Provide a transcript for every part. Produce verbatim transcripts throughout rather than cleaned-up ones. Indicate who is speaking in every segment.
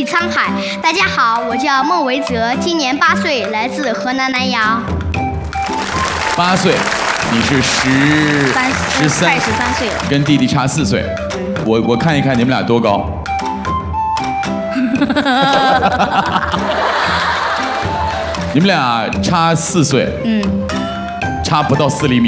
Speaker 1: 忆沧海。大家好，我叫孟维泽，今年八岁，来自河南南阳。
Speaker 2: 八岁，你是十
Speaker 3: 三
Speaker 2: 十三，
Speaker 3: 快十三岁了，
Speaker 2: 跟弟弟差四岁。我我看一看你们俩多高。你们俩差四岁，嗯，差不到四厘米。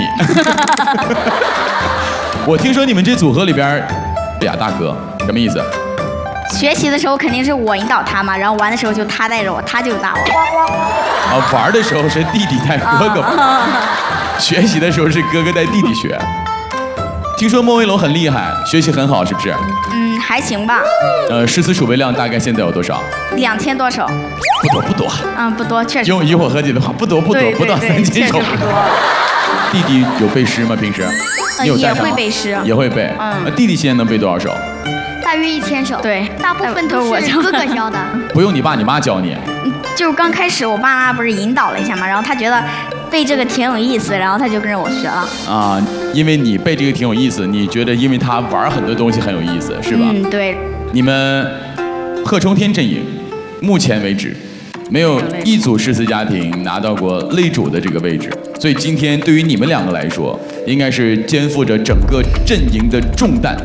Speaker 2: 我听说你们这组合里边，哎呀，大哥，什么意思？
Speaker 3: 学习的时候肯定是我引导他嘛，然后玩的时候就他带着我，他就打我。
Speaker 2: 啊，玩的时候是弟弟带哥哥，学习的时候是哥哥带弟弟学。听说孟威龙很厉害，学习很好，是不是？
Speaker 3: 嗯，还行吧。
Speaker 2: 呃，诗词储备量大概现在有多少？
Speaker 3: 两千多首。
Speaker 2: 不多不多。
Speaker 3: 嗯，不多，确实。
Speaker 2: 用以我和你的话，不多不多，不到三千首。
Speaker 3: 不多。
Speaker 2: 弟弟有背诗吗？平时？你有带上吗？
Speaker 3: 也会背诗。
Speaker 2: 也会背。嗯。弟弟现在能背多少首？
Speaker 1: 大约一千首。
Speaker 3: 对，
Speaker 1: 大部分都是哥哥教的。
Speaker 2: 不用你爸你妈教你。
Speaker 3: 就是刚开始我爸妈不是引导了一下嘛，然后他觉得背这个挺有意思，然后他就跟着我学了。啊，
Speaker 2: 因为你背这个挺有意思，你觉得因为他玩很多东西很有意思，是吧？
Speaker 3: 嗯，对。
Speaker 2: 你们贺冲天阵营，目前为止没有一组诗词家庭拿到过擂主的这个位置，所以今天对于你们两个来说，应该是肩负着整个阵营的重担。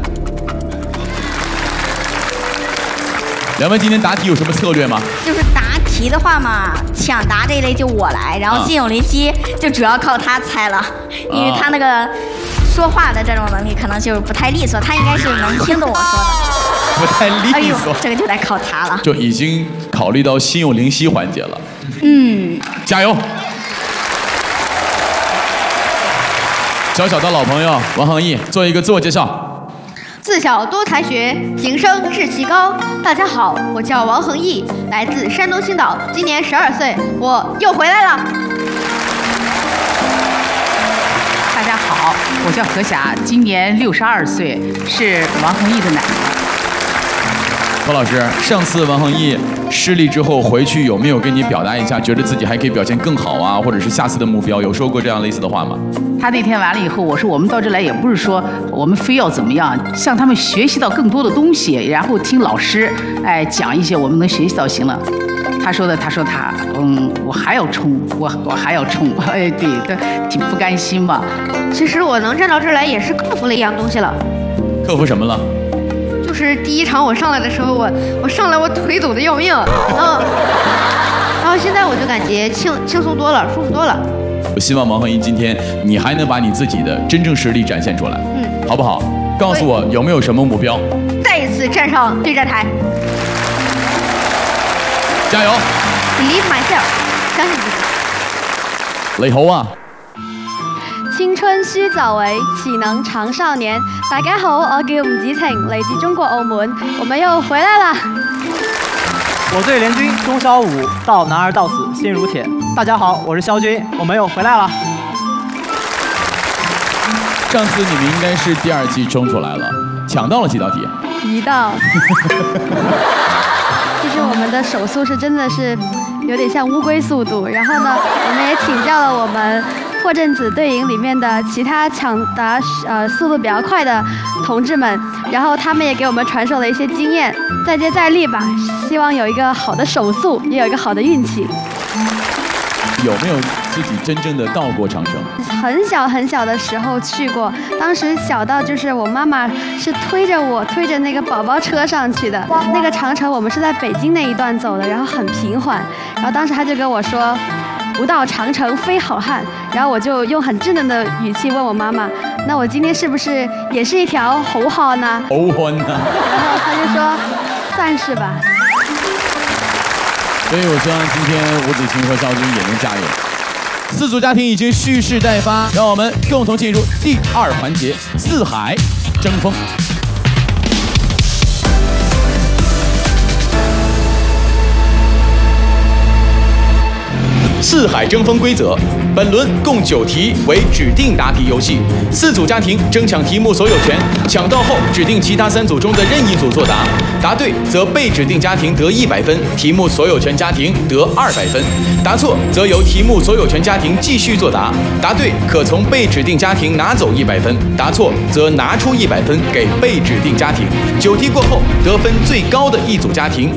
Speaker 2: 两位今天答题有什么策略吗？
Speaker 3: 就是答题的话嘛，抢答这一类就我来，然后心有灵犀就主要靠他猜了，因为他那个说话的这种能力可能就是不太利索，他应该是能听懂我说的。
Speaker 2: 不太利索。哎呦，
Speaker 3: 这个就得靠他了。
Speaker 2: 就已经考虑到心有灵犀环节了。
Speaker 3: 嗯，
Speaker 2: 加油！小小的老朋友王恒毅做一个自我介绍。
Speaker 1: 自小多才学，平生志气高。大家好，我叫王恒毅，来自山东青岛，今年十二岁，我又回来了。
Speaker 4: 大家好，我叫何霞，今年六十二岁，是王恒毅的奶奶。
Speaker 2: 何老师，上次王恒毅失利之后回去有没有跟你表达一下，觉得自己还可以表现更好啊，或者是下次的目标，有说过这样类似的话吗？
Speaker 4: 他那天完了以后，我说我们到这来也不是说我们非要怎么样，向他们学习到更多的东西，然后听老师哎讲一些我们能学习到行了。他说的，他说他嗯，我还要冲，我我还要冲，哎对，他挺不甘心吧。
Speaker 1: 其实我能站到这儿来也是克服了一样东西了。
Speaker 2: 克服什么了？
Speaker 1: 就是第一场我上来的时候，我我上来我腿抖得要命，然后然后现在我就感觉轻轻松多了，舒服多了。
Speaker 2: 我希望王恒毅今天你还能把你自己的真正实力展现出来，嗯，好不好？告诉我有没有什么目标？
Speaker 1: 再一次站上对战台，
Speaker 2: 加油
Speaker 1: ！Believe myself， 相信自己。
Speaker 2: 雷猴啊！
Speaker 5: 青春須就位，豈能長少年？大家好，我叫吳子晴，嚟自中國澳門，我們又回來啦！
Speaker 6: 我最聯軍鍾小武，到男兒到死心如鐵。大家好，我是肖軍，我們又回來了。
Speaker 2: 上次你们应该是第二季冲出来了，抢到了几道题？
Speaker 5: 一道。就是我们的手速是真的是有点像乌龟速度，然后呢，我们也请教了我们霍震子队营里面的其他抢答呃速度比较快的同志们，然后他们也给我们传授了一些经验，再接再厉吧，希望有一个好的手速，也有一个好的运气。
Speaker 2: 有没有自己真正的到过长城？
Speaker 5: 很小很小的时候去过，当时小到就是我妈妈是推着我推着那个宝宝车上去的。那个长城我们是在北京那一段走的，然后很平缓，然后当时他就跟我说不到长城非好汉，然后我就用很稚嫩的语气问我妈妈，那我今天是不是也是一条猴汉呢？
Speaker 2: 猴汉呢？
Speaker 5: 然后他就说算是吧。
Speaker 2: 所以我希望今天吴子晴和肖军也能加油。四组家庭已经蓄势待发，让我们共同进入第二环节——四海争锋。四海争锋规则：本轮共九题，为指定答题游戏。四组家庭争抢题目所有权，抢到后指定其他三组中的任意组作答，答对则被指定家庭得一百分，题目所有权家庭得二百分；答错则由题目所有权家庭继续作答。答对可从被指定家庭拿走一百分，答错则拿出一百分给被指定家庭。九题过后，得分最高的一组家庭